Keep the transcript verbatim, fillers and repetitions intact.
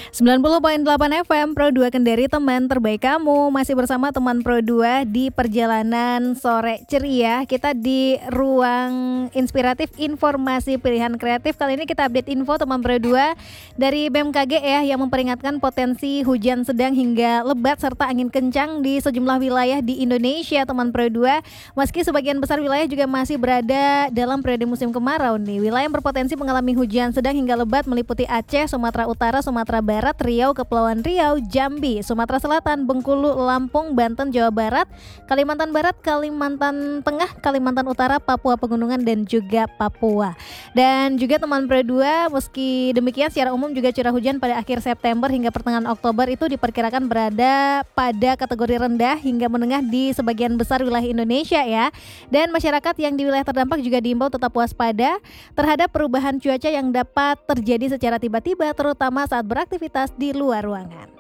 sembilan puluh koma delapan F M Pro dua Kendari, teman terbaik kamu. Masih bersama teman Pro dua di perjalanan sore ceria. Kita di ruang inspiratif informasi pilihan kreatif. Kali ini kita update info teman Pro dua dari B M K G ya, yang memperingatkan potensi hujan sedang hingga lebat serta angin kencang di sejumlah wilayah di Indonesia teman Pro dua. Meski sebagian besar wilayah juga masih berada dalam periode musim kemarau nih. Wilayah yang berpotensi mengalami hujan sedang hingga lebat meliputi Aceh, Sumatera Utara, Sumatera Barat, Riau, Kepulauan Riau, Jambi, Sumatera Selatan, Bengkulu, Lampung, Banten, Jawa Barat, Kalimantan Barat, Kalimantan Tengah, Kalimantan Utara, Papua Pegunungan, dan juga Papua. Dan juga teman Pro dua, meski demikian secara umum juga curah hujan pada akhir September hingga pertengahan Oktober itu diperkirakan berada pada kategori rendah hingga menengah di sebagian besar wilayah Indonesia ya. Dan masyarakat yang di wilayah terdampak juga diimbau tetap waspada terhadap perubahan cuaca yang dapat terjadi secara tiba-tiba, terutama saat beraktivitas di luar ruangan.